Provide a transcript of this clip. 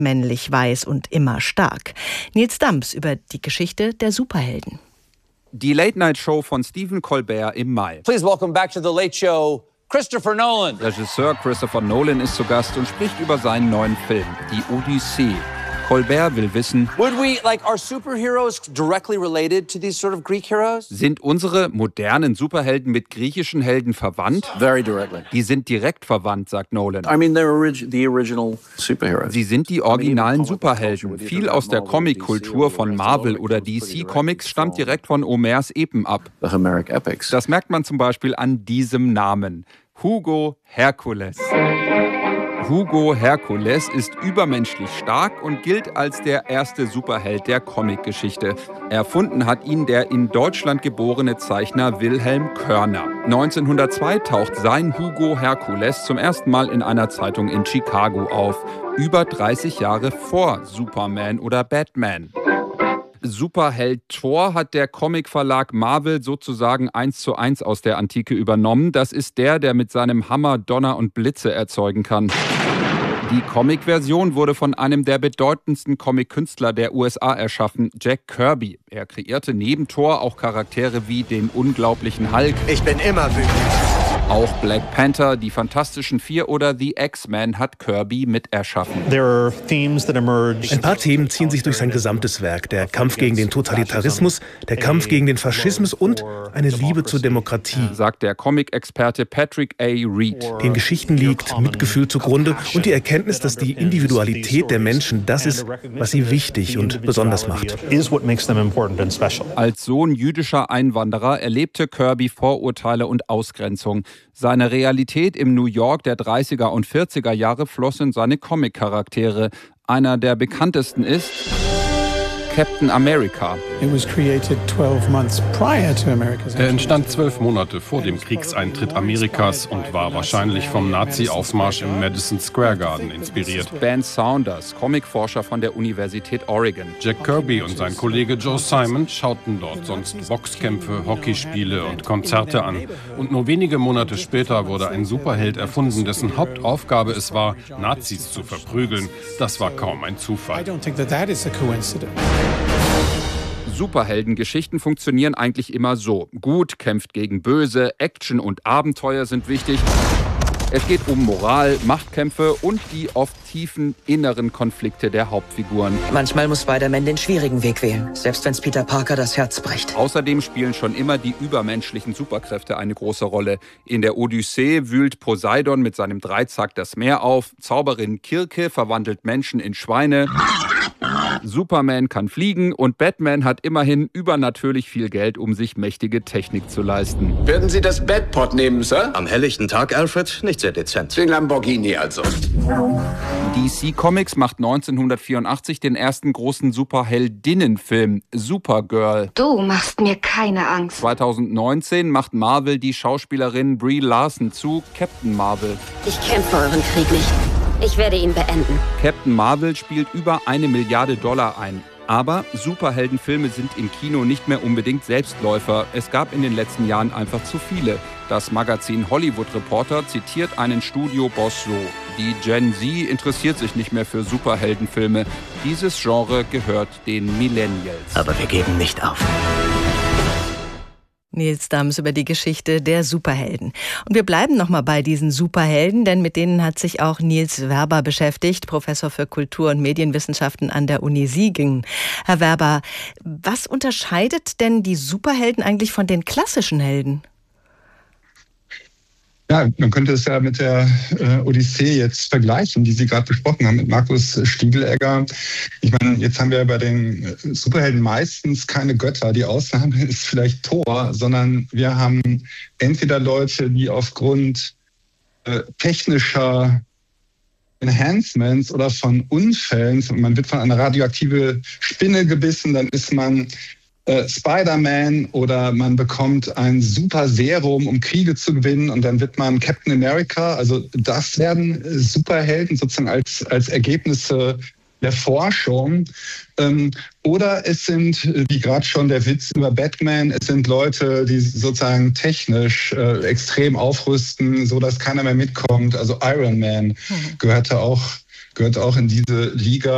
männlich, weiß und immer stark. Nils Dams über die Geschichte der Superhelden. Die Late-Night-Show von Stephen Colbert im Mai. Please welcome back to the Late Show, Christopher Nolan. Regisseur Christopher Nolan ist zu Gast und spricht über seinen neuen Film, Die Odyssee. Colbert will wissen, are superheroes directly related to these sort of Greek heroes? Sind unsere modernen Superhelden mit griechischen Helden verwandt? Very directly. Die sind direkt verwandt, sagt Nolan. I mean, they're the original superheroes. Sie sind die originalen Superhelden. Viel aus der Comic-Kultur von Marvel oder DC Comics stammt direkt von Homers Epen ab. The Homeric Epics. Das merkt man zum Beispiel an diesem Namen. Hugo Hercules. Hugo Hercules ist übermenschlich stark und gilt als der erste Superheld der Comicgeschichte. Erfunden hat ihn der in Deutschland geborene Zeichner Wilhelm Körner. 1902 taucht sein Hugo Hercules zum ersten Mal in einer Zeitung in Chicago auf. Über 30 Jahre vor Superman oder Batman. Superheld Thor hat der Comicverlag Marvel sozusagen 1:1 aus der Antike übernommen. Das ist der mit seinem Hammer Donner und Blitze erzeugen kann. Die Comic-Version wurde von einem der bedeutendsten Comic-Künstler der USA erschaffen, Jack Kirby. Er kreierte neben Thor auch Charaktere wie den unglaublichen Hulk. Ich bin immer wütend. Auch Black Panther, die Fantastischen Vier oder The X-Men hat Kirby mit erschaffen. Ein paar Themen ziehen sich durch sein gesamtes Werk. Der Kampf gegen den Totalitarismus, der Kampf gegen den Faschismus und eine Liebe zur Demokratie, sagt der Comic-Experte Patrick A. Reed. Den Geschichten liegt Mitgefühl zugrunde und die Erkenntnis, dass die Individualität der Menschen das ist, was sie wichtig und besonders macht. Als Sohn jüdischer Einwanderer erlebte Kirby Vorurteile und Ausgrenzung. Seine Realität im New York der 30er und 40er Jahre floss in seine Comic-Charaktere. Einer der bekanntesten ist Captain America. Er entstand 12 Monate vor dem Kriegseintritt Amerikas und war wahrscheinlich vom Nazi-Aufmarsch im Madison Square Garden inspiriert. Ben Saunders, Comicforscher von der Universität Oregon. Jack Kirby und sein Kollege Joe Simon schauten dort sonst Boxkämpfe, Hockeyspiele und Konzerte an. Und nur wenige Monate später wurde ein Superheld erfunden, dessen Hauptaufgabe es war, Nazis zu verprügeln. Das war kaum ein Zufall. Superheldengeschichten funktionieren eigentlich immer so. Gut kämpft gegen Böse, Action und Abenteuer sind wichtig. Es geht um Moral, Machtkämpfe und die oft tiefen inneren Konflikte der Hauptfiguren. Manchmal muss Spider-Man den schwierigen Weg wählen, selbst wenn es Peter Parker das Herz bricht. Außerdem spielen schon immer die übermenschlichen Superkräfte eine große Rolle. In der Odyssee wühlt Poseidon mit seinem Dreizack das Meer auf. Zauberin Kirke verwandelt Menschen in Schweine. Superman kann fliegen und Batman hat immerhin übernatürlich viel Geld, um sich mächtige Technik zu leisten. Werden Sie das Batpod nehmen, Sir? Am helllichten Tag, Alfred, nicht sehr dezent. Den Lamborghini also. DC Comics macht 1984 den ersten großen Superheldinnenfilm, Supergirl. Du machst mir keine Angst. 2019 macht Marvel die Schauspielerin Brie Larson zu Captain Marvel. Ich kämpfe euren Krieg nicht. Ich werde ihn beenden. Captain Marvel spielt über $1 Milliarde ein. Aber Superheldenfilme sind im Kino nicht mehr unbedingt Selbstläufer. Es gab in den letzten Jahren einfach zu viele. Das Magazin Hollywood Reporter zitiert einen Studioboss so: Die Gen Z interessiert sich nicht mehr für Superheldenfilme. Dieses Genre gehört den Millennials. Aber wir geben nicht auf. Nils Dams über die Geschichte der Superhelden. Und wir bleiben nochmal bei diesen Superhelden, denn mit denen hat sich auch Nils Werber beschäftigt, Professor für Kultur- und Medienwissenschaften an der Uni Siegen. Herr Werber, was unterscheidet denn die Superhelden eigentlich von den klassischen Helden? Ja, man könnte es ja mit der Odyssee jetzt vergleichen, die Sie gerade besprochen haben, mit Markus Stiegelegger. Ich meine, jetzt haben wir bei den Superhelden meistens keine Götter. Die Ausnahme ist vielleicht Thor, sondern wir haben entweder Leute, die aufgrund technischer Enhancements oder von Unfällen, man wird von einer radioaktiven Spinne gebissen, dann ist man Spider-Man oder man bekommt ein super Serum, um Kriege zu gewinnen, und dann wird man Captain America. Also das werden Superhelden sozusagen als Ergebnisse der Forschung. Oder es sind, wie gerade schon der Witz über Batman, es sind Leute, die sozusagen technisch extrem aufrüsten, so dass keiner mehr mitkommt. Also Iron Man gehört auch in diese Liga.